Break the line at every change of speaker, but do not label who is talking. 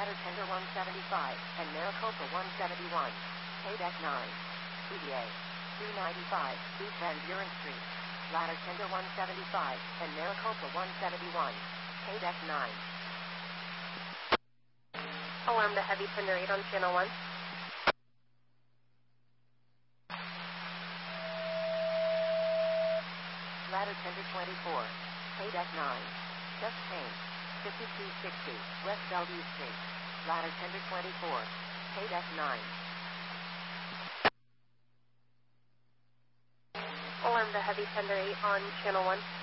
Ladder Tender 175 and Maricopa 171. K-Deck 9. EDA 295, East Van Buren Street. Ladder Tender 175 and Maricopa 171. K-Deck 9.
Alarm to Heavy Tender 8 on Channel 1.
Ladder Tender 24. K-Deck 9. Just changed. 5260 West Bellevue Street. Ladder Tender 24. K-Deck 9.
Alarm to Heavy Tender 8 on Channel 1.